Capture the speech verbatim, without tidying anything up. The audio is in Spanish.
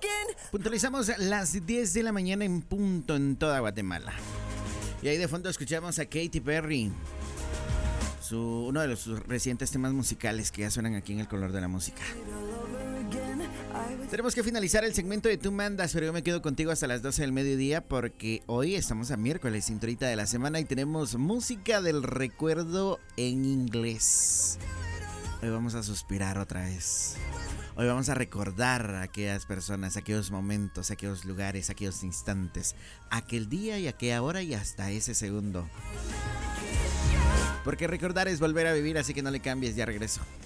Puntualizamos las diez de la mañana en punto en toda Guatemala. Y ahí de fondo escuchamos a Katy Perry. Su, uno de los sus recientes temas musicales que ya suenan aquí en El Color de la Música. Tenemos que finalizar el segmento de Tú Mandas, pero yo me quedo contigo hasta las doce del mediodía porque hoy estamos a miércoles, cinturita de la semana, y tenemos música del recuerdo en inglés. Hoy vamos a suspirar otra vez. Hoy vamos a recordar a aquellas personas, aquellos momentos, aquellos lugares, aquellos instantes, aquel día y aquella hora y hasta ese segundo. Porque recordar es volver a vivir, así que no le cambies, ya regreso.